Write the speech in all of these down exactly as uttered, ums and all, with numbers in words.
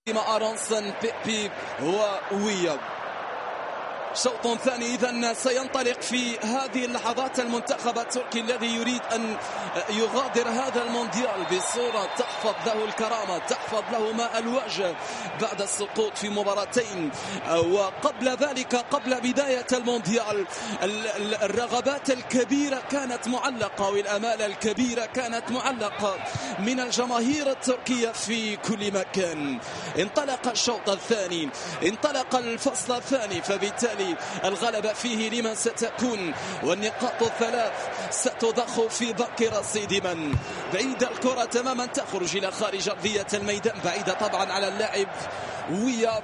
أرونسون بيبي وويا. شوط ثاني إذن سينطلق في هذه اللحظات المنتخب التركي الذي يريد أن يغادر هذا المونديال بصورة تحفظ له الكرامة، تحفظ له ماء الوجه بعد السقوط في مباراتين. وقبل ذلك قبل بداية المونديال الرغبات الكبيرة كانت معلقة والآمال الكبيرة كانت معلقة من الجماهير التركية في كل مكان. انطلق الشوط الثاني، انطلق الفصل الثاني، فبالتالي الغلبة فيه لمن ستكون، والنقاط الثلاث ستضخ في باقي رصيد من. بعيدة الكرة تماما تخرج إلى خارج أرضية الميدان، بعيدة طبعا على اللاعب ويا.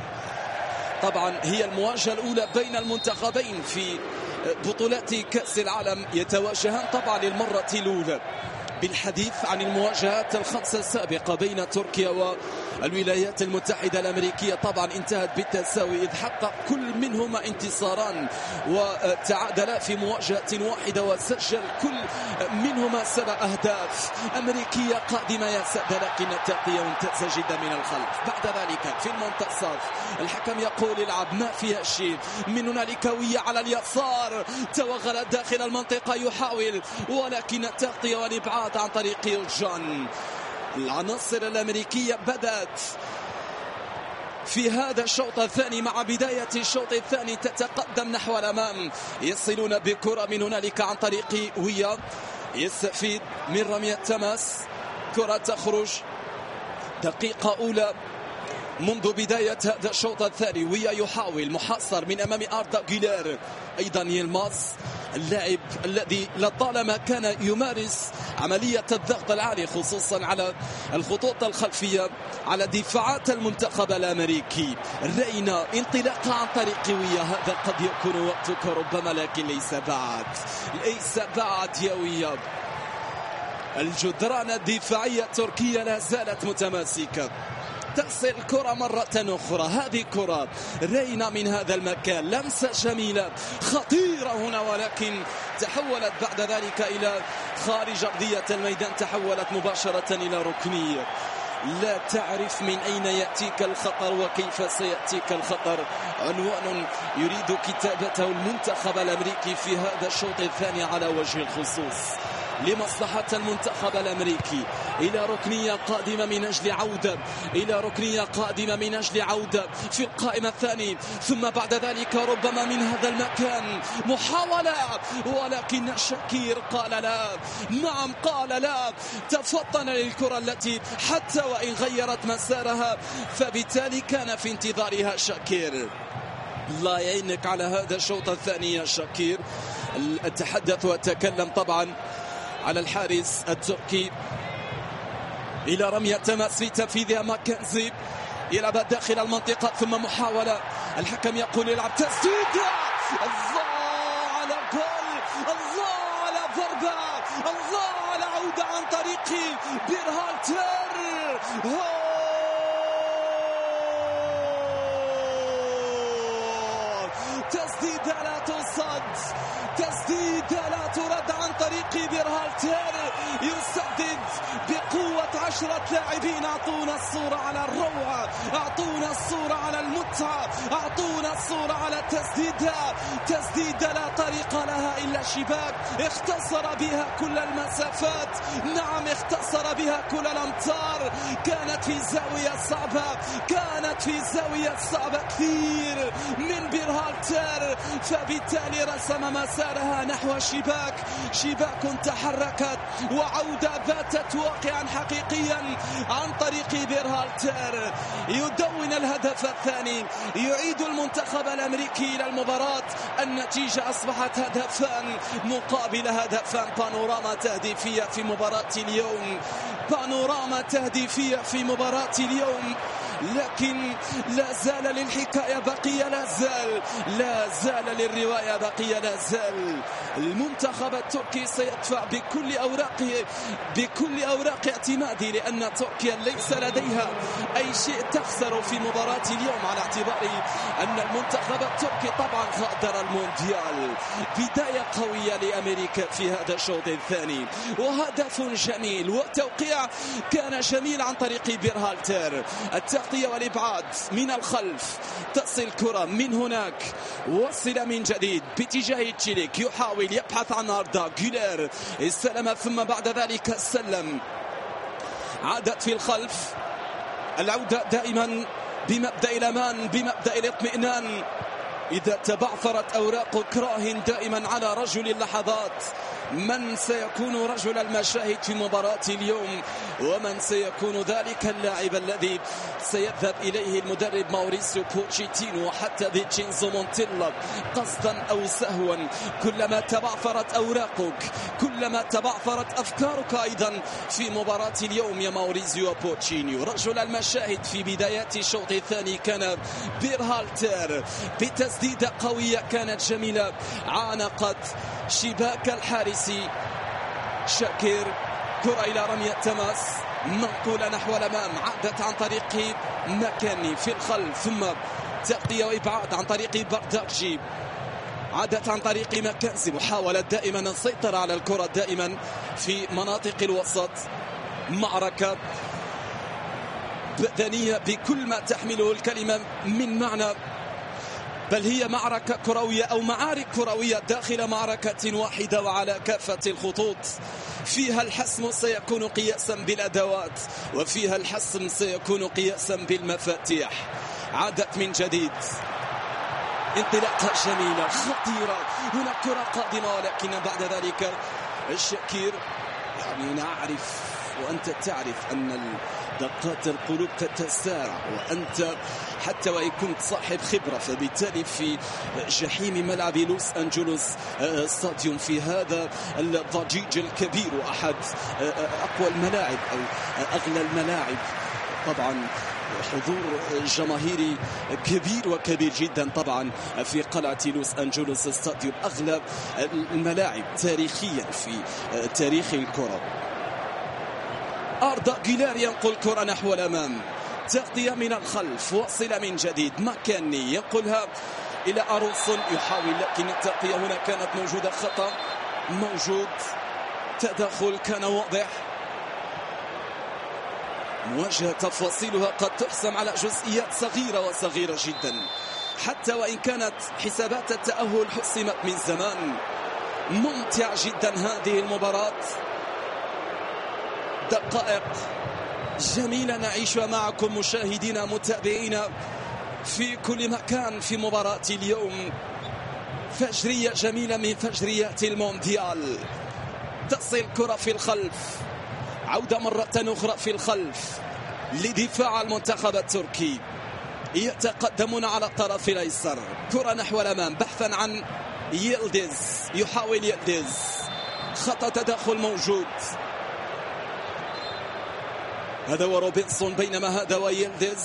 طبعا هي المواجهة الأولى بين المنتخبين في بطولات كأس العالم، يتواجهان طبعا للمرة الأولى. بالحديث عن المواجهات الخمسة السابقة بين تركيا والولايات المتحدة الأمريكية، طبعا انتهت بالتساوي إذ حقق كل منهما انتصاران وتعادلا في مواجهة واحدة وسجل كل منهما سبع أهداف أمريكية قادمة يا سادة، لكن التغطية ممتازة جدا من الخلف. بعد ذلك في المنتصف الحكم يقول العب ما فيها شيء، من هنالك ويا على اليسار توغل داخل المنطقة يحاول، ولكن التغطية والإبعاد عن طريق يوجان. العناصر الأمريكية بدأت في هذا الشوط الثاني مع بداية الشوط الثاني تتقدم نحو الأمام، يصلون بكرة من هنالك عن طريق ويا، يستفيد من رمية تماس، كرة تخرج دقيقة أولى منذ بداية هذا الشوط الثاني. ويا يحاول، محاصر من أمام أردا جيلير، أيضا يلماس اللاعب الذي لطالما كان يمارس عملية الضغط العالي خصوصا على الخطوط الخلفية على دفاعات المنتخب الأمريكي. رأينا انطلاقة عن طريق ويا، هذا قد يكون وقتك ربما لكن ليس بعد، ليس بعد يا ويا. الجدران الدفاعية التركية لا زالت متماسكة، تصل كرة مرة أخرى، هذه كرة رينا من هذا المكان، لمسة جميلة خطيرة هنا، ولكن تحولت بعد ذلك إلى خارج أرضية الميدان، تحولت مباشرة إلى ركنية. لا تعرف من أين يأتيك الخطر وكيف سيأتيك الخطر. عنوان يريد كتابته المنتخب الأمريكي في هذا الشوط الثاني على وجه الخصوص لمصلحة المنتخب الأمريكي، إلى ركنية قادمة من أجل عودة، إلى ركنية قادمة من أجل عودة في القائمة الثانية، ثم بعد ذلك ربما من هذا المكان محاولة، ولكن شاكير قال لا. نعم قال لا، تفطن للكرة التي حتى وإن غيرت مسارها فبالتالي كان في انتظارها شاكير. الله يعينك على هذا الشوط الثاني يا شاكير. أتحدث وأتكلم طبعا على الحارس التركي. إلى رمية تماس في تنفيذها ماكنزي، يلعب داخل المنطقة ثم محاولة، الحكم يقول يلعب تسديدة، الله على جول، الله على ضربة، الله على عودة عن طريق بيرهالتر. تسديدة لا تصد، تسديدة لا ترد عن طريق بيرهالتر، يسدد بقوة عشرة لاعبين. أعطونا الصورة على الروعة، أعطونا الصورة على المتعة، أعطونا الصورة على التسديدة. تسديدة لا طريق لها إلا شباك، اختصر بها كل المسافات، نعم اختصر بها كل الأمتار. كانت في زاوية صعبة، كانت في زاوية صعبة كثير من بيرهالتر، فبالتالي رسم مسارها نحو شباك، شباك تحركت وعودة باتت واقعا حقيقيا عن طريق بيرهالتر. يدون الهدف الثاني، يعيد المنتخب الأمريكي إلى المباراة. النتيجة أصبحت هدفان مقابل هدفان. بانوراما تهديفية في مباراة اليوم، بانوراما تهديفية في مباراة اليوم، لكن لا زال للحكاية بقية، لا زال لا زال للرواية بقية، لا زال المنتخب التركي سيدفع بكل أوراقه بكل أوراق اعتماده، لأن تركيا ليس لديها أي شيء تخسر في مباراة اليوم، على اعتبار أن المنتخب التركي طبعا غادر المونديال. بداية قوية لأمريكا في هذا الشوط الثاني، وهدف جميل، والتوقيع كان جميل عن طريق بيرهالتر. التغطية التغطية والإبعاد من الخلف، تصل كرة من هناك، وصل من جديد باتجاه تشيليك، يحاول يبحث عن أردا جولير، استلم ثم بعد ذلك سلم، عادت في الخلف. العودة دائما بمبدأ الأمان، بمبدأ الاطمئنان. إذا تبعثرت أوراق كراه دائما على رجل اللحظات، من سيكون رجل المشاهد في مباراة اليوم، ومن سيكون ذلك اللاعب الذي سيذهب إليه المدرب ماوريسيو بوتشيتينو وحتى فينشينزو مونتيلا قصدا أو سهوا. كلما تبعثرت أوراقك كلما تبعثرت أفكارك أيضا في مباراة اليوم يا ماوريسيو بوتشينيو. رجل المشاهد في بدايات الشوط الثاني كان بيرهالتر بتسديدة قوية كانت جميلة، عانقت شباك الحارسي شاكير. كرة إلى رمية تماس منقولة نحو الأمام، عادت عن طريق مكاني في الخلف، ثم تغطية وإبعاد عن طريق برداكجي، عادت عن طريق ماكنزي. محاولة دائما السيطرة على الكرة دائما في مناطق الوسط. معركة بدنية بكل ما تحمله الكلمة من معنى، بل هي معركة كروية أو معارك كروية داخل معركة واحدة وعلى كافة الخطوط. فيها الحسم سيكون قياسا بالأدوات، وفيها الحسم سيكون قياسا بالمفاتيح. عادت من جديد، انطلاقة جميلة خطيرة، هنا كرة قادمة، ولكن بعد ذلك الشاكير. يعني نعرف وأنت تعرف أن دقات القلوب تتسارع، وأنت حتى وإن كنت صاحب خبرة، فبالتالي في جحيم ملعب لوس أنجلوس ستاديوم في هذا الضجيج الكبير وأحد أقوى الملاعب أو أغلى الملاعب، طبعا حضور جماهيري كبير وكبير جدا طبعا في قلعة لوس أنجلوس ستاديوم، أغلى الملاعب تاريخيا في تاريخ الكرة. أردا جولير ينقل كرة نحو الأمام، تغطية من الخلف، وصل من جديد مكاني ينقلها إلى أروسون، يحاول لكن التغطية هنا كانت موجودة، خطأ موجود، تدخل كان واضح. مواجهة تفاصيلها قد تحسم على جزئيات صغيرة وصغيرة جدا، حتى وإن كانت حسابات التأهل حسمت من زمان. ممتع جدا هذه المباراة، دقائق جميلة نعيشها معكم مشاهدينا متابعينا في كل مكان في مباراة اليوم. فجرية جميلة من فجريات المونديال. تصل كرة في الخلف، عودة مرة أخرى في الخلف لدفاع المنتخب التركي، يتقدمون على الطرف الأيسر. كرة نحو الأمام بحثا عن يلدز، يحاول يلدز، خطأ تدخل موجود، هذا وروبنسون، بينما هذا ويلدز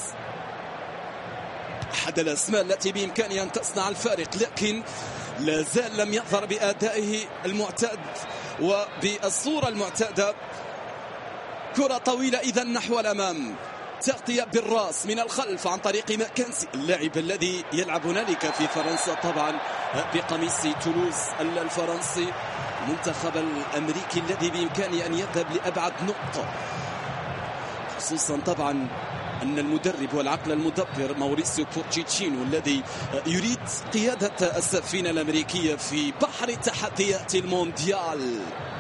أحد الأسماء التي بإمكانها أن تصنع الفارق، لكن لا زال لم يظهر بأدائه المعتاد وبالصورة المعتادة. كرة طويلة إذا نحو الأمام، تغطية بالراس من الخلف عن طريق ماكنزي، اللاعب الذي يلعب هنالك في فرنسا طبعا بقميص تولوز الفرنسي، المنتخب الأمريكي الذي بإمكانه أن يذهب لأبعد نقطة، خصوصا طبعا أن المدرب والعقل المدبر ماوريسيو بوتشيتينو الذي يريد قيادة السفينة الأمريكية في بحر تحديات المونديال.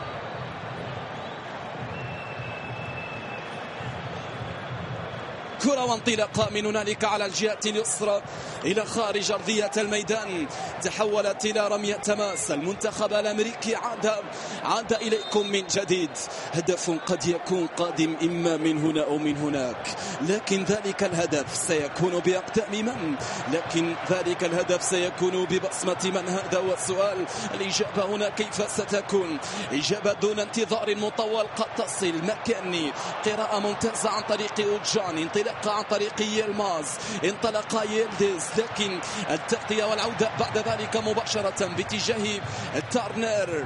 كرة وانطلاقة من هنالك على الجهة اليسرى إلى خارج أرضية الميدان، تحولت إلى رمية تماس. المنتخب الأمريكي عاد عاد إليكم من جديد. هدف قد يكون قادم إما من هنا أو من هناك، لكن ذلك الهدف سيكون بأقدام من؟ لكن ذلك الهدف سيكون ببصمة من؟ هذا هو السؤال. الإجابة هنا كيف ستكون؟ إجابة دون انتظار مطول قد تصل. مكاني، قراءة ممتازة عن طريق أوجان، انطلاق عن طريق يلماز، انطلق يلدز، لكن التغطية والعودة بعد ذلك مباشرة باتجاه تارنر.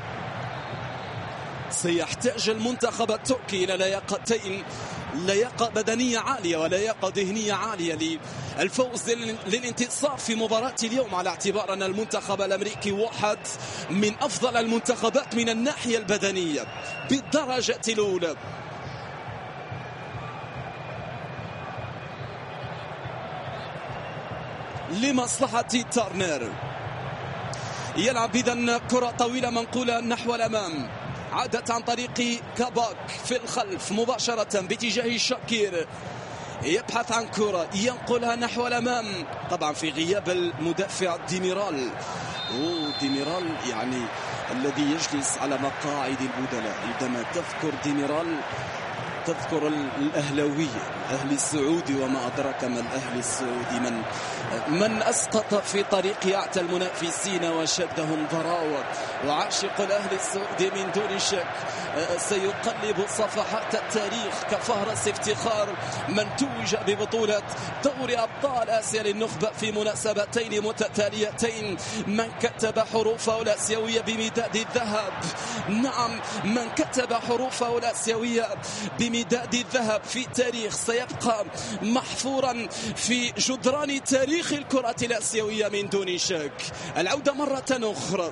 سيحتاج المنتخب التركي إلى لياقتين، لياقة بدنية عالية ولياقة ذهنية عالية للفوز للانتصار في مباراة اليوم، على اعتبار أن المنتخب الأمريكي واحد من أفضل المنتخبات من الناحية البدنية بالدرجة الأولى. لمصلحة تارنر. يلعب إذن كرة طويلة منقولة نحو الأمام، عادت عن طريق كاباك في الخلف مباشرة باتجاه شاكير، يبحث عن كرة ينقلها نحو الأمام، طبعا في غياب المدافع ديميرال. أوه ديميرال يعني الذي يجلس على مقاعد البدلاء. عندما تذكر ديميرال تذكر الأهلاوي، الأهلي السعودي، وما أدراك ما الأهلي السعودي، من من أسقط في طريق أعتى المنافسين وشدهم ضراوة. وعاشق الأهلي السعودي من دون شك سيقلب صفحات التاريخ كفهرس افتخار من توج ببطولة دوري أبطال آسيا للنخبة في مناسبتين متتاليتين، من كتب حروفه الآسيوية بمداد الذهب. نعم، من كتب حروفه الآسيوية بمداد الذهب في تاريخ سيبقى محفورا في جدران تاريخ الكرة الآسيوية من دون شك. العودة مرة أخرى،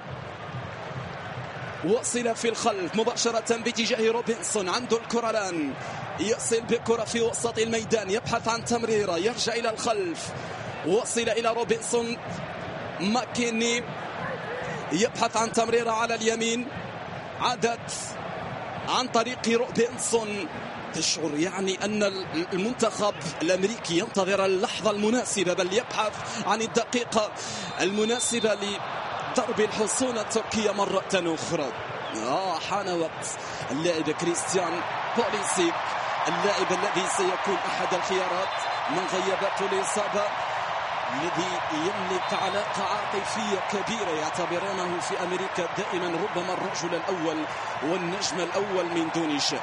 وصل في الخلف مباشرة باتجاه روبنسون، عنده الكرة الآن، يصل بكرة في وسط الميدان، يبحث عن تمريرة، يرجع إلى الخلف، وصل إلى روبنسون. ماكيني يبحث عن تمريرة على اليمين، عادت عن طريق روبنسون. تشعر يعني أن المنتخب الأمريكي ينتظر اللحظة المناسبة، بل يبحث عن الدقيقة المناسبة لضرب الحصون التركية مرة أخرى. آه حان وقت اللاعب كريستيان بوليسيك، اللاعب الذي سيكون أحد الخيارات من غيبته الإصابة، الذي يملك علاقة عاطفية كبيرة، يعتبرونه في أمريكا دائما ربما الرجل الأول والنجم الأول من دون شك.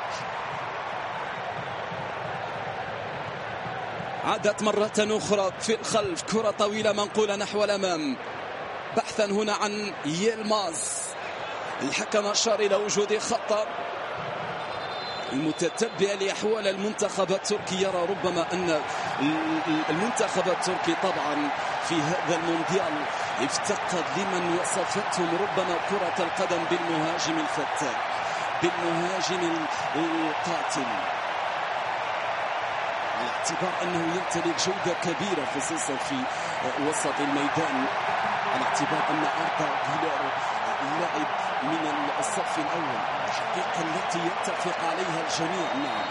عادت مرة أخرى في الخلف، كرة طويلة منقولة نحو الأمام، بحثا هنا عن يلماز. الحكم أشار إلى وجود خطأ. المتتبع لأحوال المنتخب التركي يرى ربما أن المنتخب التركي طبعا في هذا المونديال افتقد لمن وصفتهم ربما كرة القدم بالمهاجم الفتاك، بالمهاجم القاتل، على اعتبار أنه يمتلك جودة كبيرة خصوصا في وسط الميدان، على اعتبار أن أردا جولر لاعب من الصف الأول، الحقيقة التي يتفق عليها الجميع. نعم،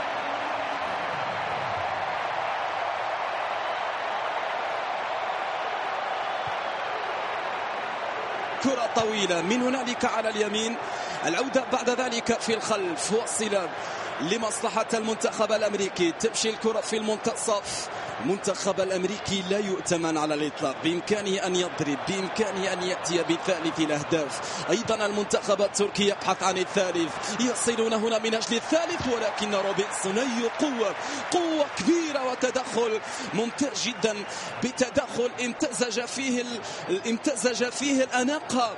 كرة طويلة من هنالك على اليمين، العودة بعد ذلك في الخلف، وصل لمصلحة المنتخب الأمريكي، تمشي الكرة في المنتصف. المنتخب الأمريكي لا يؤتمن على الإطلاق، بإمكانه أن يضرب، بإمكانه أن يأتي بثالث الأهداف. أيضا المنتخب التركي يبحث عن الثالث، يصلون هنا من أجل الثالث، ولكن روبنسون أي قوة، قوة كبيرة وتدخل ممتاز جدا، بتدخل امتزج فيه امتزج فيه الأناقة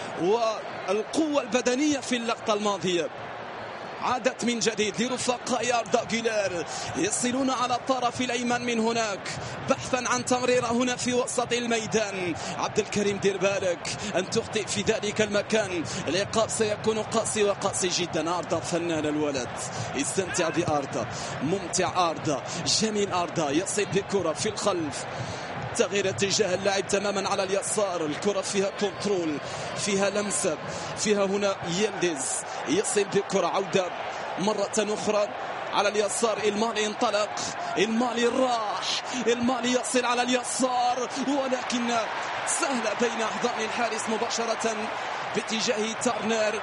والقوة البدنية في اللقطة الماضية. عادت من جديد لرفقاء أردا جولر، يصلون على الطرف الأيمن من هناك، بحثا عن تمريرة هنا في وسط الميدان. عبد الكريم دير بالك أن تخطئ في ذلك المكان، العقاب سيكون قاسي وقاسي جدا. أردا فنان الولد، استمتع بأردا، ممتع أردا، جميل أردا، يصل بكرة في الخلف، تغيير اتجاه اللاعب تماما على اليسار، الكرة فيها كنترول، فيها لمسة، فيها هنا يلدز، يصل بكرة، عودة مرة أخرى على اليسار. المالي انطلق، المالي راح، المالي يصل على اليسار، ولكن سهلة بين أحضان الحارس مباشرة باتجاه تارنر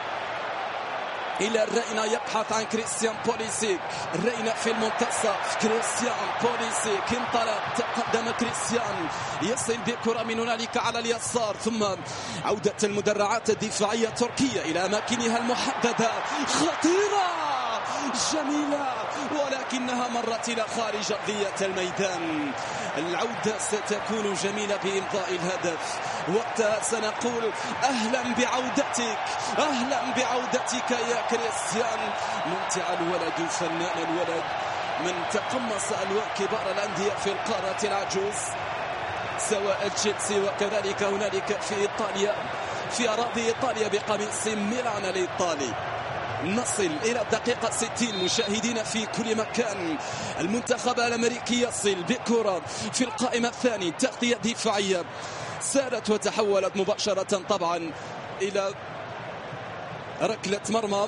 إلى الرينا، يبحث عن كريستيان بوليسيك. الرينا في المنتصف، كريستيان بوليسيك انطلق، تقدم كريستيان، يصل بكرة من هنالك على اليسار، ثم عودة المدرعات الدفاعية التركية إلى أماكنها المحددة، خطيرة جميلة، ولكنها مرت إلى خارج أرضية الميدان. العودة ستكون جميلة بإمضاء الهدف، وقتها سنقول أهلا بعودتك، أهلا بعودتك يا كريستيان. ممتع الولد، فنان الولد، من تقمص ألوان كبار الأندية في القارة العجوز، سواء تشيلسي وكذلك هنالك في إيطاليا، في أراضي إيطاليا بقميص ميلان الإيطالي. نصل إلى الدقيقة ستين مشاهدين في كل مكان. المنتخب الأمريكي يصل بكرة في القائمة الثانية، تغطية دفاعية سارت وتحولت مباشرة طبعا إلى ركلة مرمى.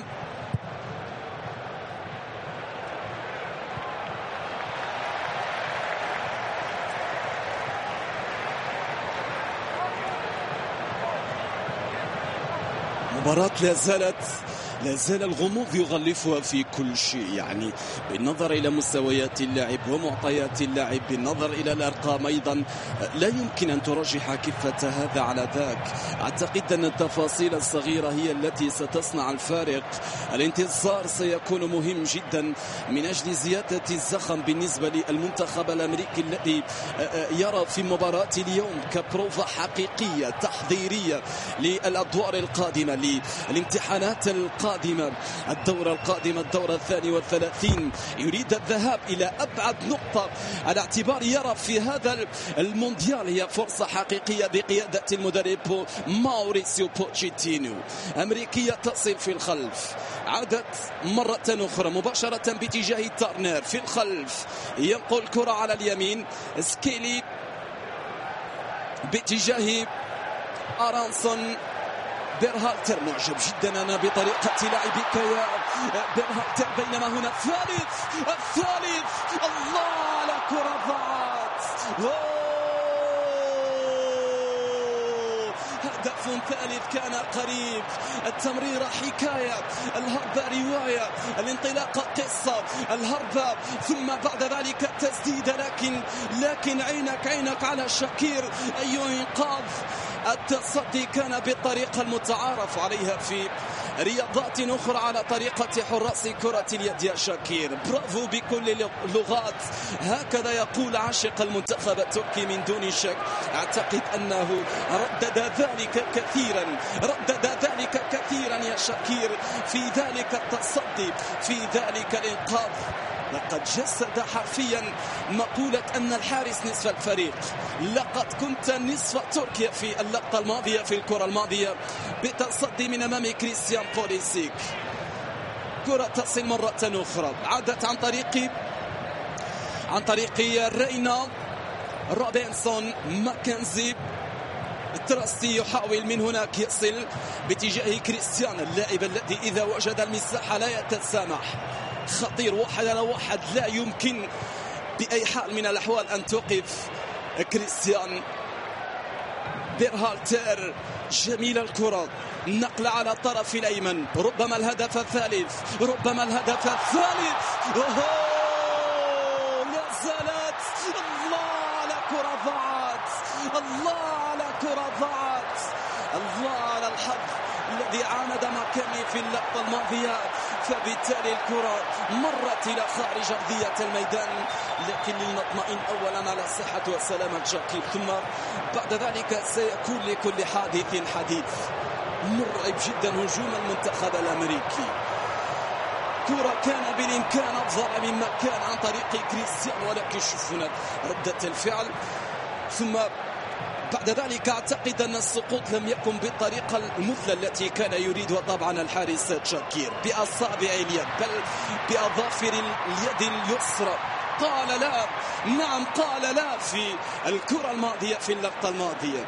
مباراة لا زالت لا زال الغموض يغلفها في كل شيء، يعني بالنظر إلى مستويات اللاعب ومعطيات اللاعب، بالنظر إلى الأرقام أيضا لا يمكن أن ترجح كفة هذا على ذاك. أعتقد أن التفاصيل الصغيرة هي التي ستصنع الفارق. الانتصار سيكون مهم جدا من أجل زيادة الزخم بالنسبة للمنتخب الأمريكي الذي يرى في مباراة اليوم كبروفة حقيقية تحضيرية للأدوار القادمة، للامتحانات القادمة، الدورة القادمة، الدورة الثانية والثلاثين. يريد الذهاب إلى أبعد نقطة على اعتبار يرى في هذا المونديال هي فرصة حقيقية بقيادة المدرب ماوريسيو بوتشيتينو. أمريكية تصل في الخلف، عادت مرة أخرى مباشرة باتجاه تارنر في الخلف، ينقل كرة على اليمين، سكيلي باتجاه أرانسون. بيرهالتر معجب جدا أنا بطريقة لاعبك يا بيرهالتر، بينما هنا الثالث الثالث الله على كرة ضاعت. هدف ثالث كان قريب، التمريرة حكاية، الهربة رواية، الانطلاقة قصة، الهربة ثم بعد ذلك التسديدة، لكن لكن عينك عينك على شاكير. أي إنقاذ! التصدي كان بالطريقة المتعارف عليها في رياضات أخرى على طريقة حراس كرة اليد يا شاكير. برافو بكل اللغات، هكذا يقول عاشق المنتخب التركي من دون شك. أعتقد أنه ردد ذلك كثيرا ردد ذلك كثيرا يا شاكير في ذلك التصدي، في ذلك الإنقاذ. لقد جسد حرفيا مقولة أن الحارس نصف الفريق. لقد كنت نصف تركيا في اللقطة الماضية، في الكرة الماضية، بتصدي من أمام كريستيان بوليسيك. كرة تصل مرة أخرى، عادت عن طريق عن طريق رينا روبنسون. ماكنزي تراستي يحاول من هناك يصل باتجاه كريستيان، اللاعب الذي إذا وجد المساحة لا يتسامح. خطير، واحد على واحد، لا يمكن بأي حال من الأحوال أن توقف كريستيان. بيرهالتر جميل الكرة، نقل على الطرف الأيمن، ربما الهدف الثالث، ربما الهدف الثالث. أوه! لا زالت الله على كرة ضاعت، الله على كرة ضاعت، الله على الحظ الذي عاند مكاني في اللقطة الماضية، فبالتالي الكرة مرت إلى خارج أرضية الميدان. لكن لنطمئن أولا على صحة وسلامة شاكير، ثم بعد ذلك سيكون لكل حادث حديث. مرعب جدا هجوم المنتخب الأمريكي، كرة كان بالإمكان أفضل مما كان عن طريق كريستيان، ولكن شوفنا ردة الفعل. ثم بعد ذلك أعتقد أن السقوط لم يكن بالطريقة المثلى التي كان يريدها طبعا الحارس شاكير بأصابع اليد، بل بأظافر اليد اليسرى. قال لا، نعم قال لا في الكرة الماضية، في اللقطة الماضية.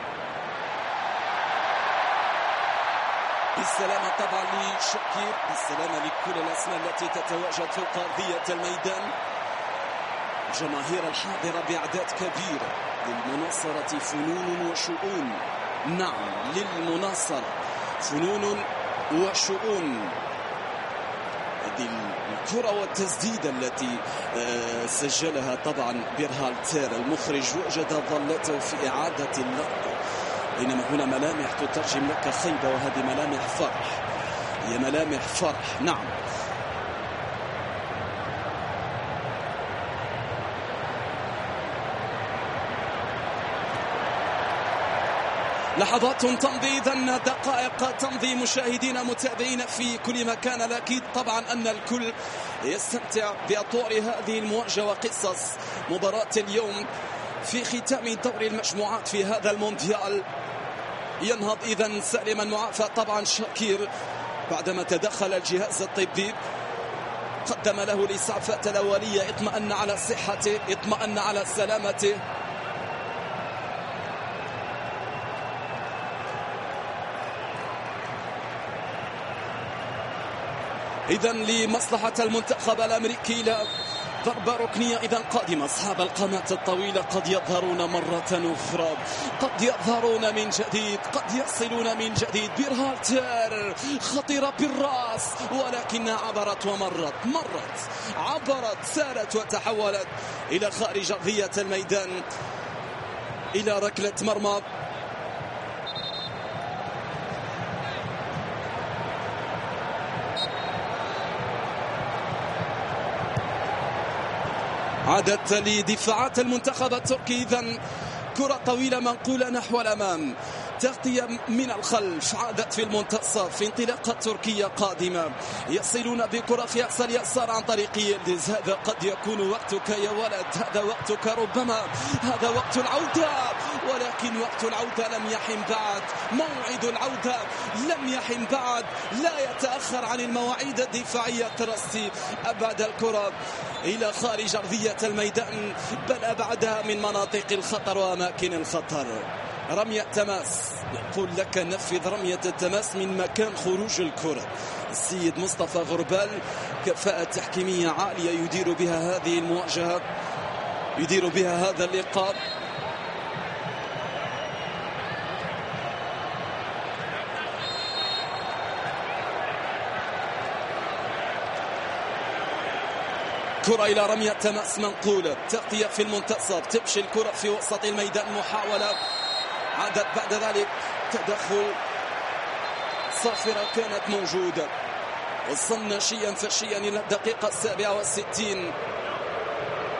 بالسلامة طبعا لشاكير، بالسلامة لكل الأسماء التي تتواجد فوق أرضية الميدان. جماهير الحاضرة بأعداد كبيرة، للمناصرة فنون وشؤون. نعم، للمناصرة فنون وشؤون. هذه الكرة والتسديدة التي سجلها طبعا بيرهالتر، المخرج وجد ظلته في إعادة اللقطة، بينما هنا ملامح تترجم لك خيبة، وهذه ملامح فرح، هي ملامح فرح. نعم، لحظات تمضي، إذن دقائق تمضي مشاهدين متابعين في كل مكان. الأكيد طبعا أن الكل يستمتع بأطوار هذه المواجهة وقصص مباراة اليوم في ختام دور المجموعات في هذا المونديال. ينهض إذن سالما معافى طبعا شاكير بعدما تدخل الجهاز الطبي، قدم له الإسعافات الأولية، اطمأن على صحته، اطمأن على سلامته. إذن لمصلحة المنتخب الأمريكي لا ضربة ركنية إذن قادمة. أصحاب القامات الطويلة قد يظهرون مرة أخرى، قد يظهرون من جديد، قد يصلون من جديد. بيرهالتر خطيرة بالرأس، ولكنها عبرت ومرت، مرت عبرت سارت وتحولت إلى خارج أرضية الميدان، إلى ركلة مرمى. عادت لدفاعات المنتخب التركي. إذن كرة طويلة منقولة نحو الأمام، تغطية من الخلف، عادت في المنتصف، انطلاقة تركية قادمة، يصلون بكرة في أقصى اليسار عن طريق يلدز. هذا قد يكون وقتك يا ولد، هذا وقتك، ربما هذا وقت العودة، ولكن وقت العودة لم يحن بعد، موعد العودة لم يحن بعد. لا يتأخر عن المواعيد الدفاعية. ترستي أبعد الكرة إلى خارج أرضية الميدان، بل أبعدها من مناطق الخطر وأماكن الخطر. رمية تماس، يقول لك نفذ رمية التماس من مكان خروج الكرة. السيد مصطفى غربال كفاءة تحكيمية عالية يدير بها هذه المواجهة، يدير بها هذا اللقاء. كرة إلى رمية تماس منقولة، تغطية في المنتصف، تمشي الكرة في وسط الميدان، محاولة عادت بعد ذلك، تدخل صافرة كانت موجودة. وصلنا شيئا فشيئا إلى الدقيقة السابعة والستين.